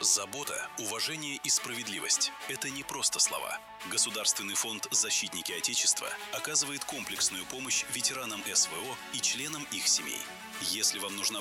Забота, уважение и справедливость – это не просто слова. Государственный фонд «Защитники Отечества» оказывает комплексную помощь ветеранам СВО и членам их семей. Если вам нужна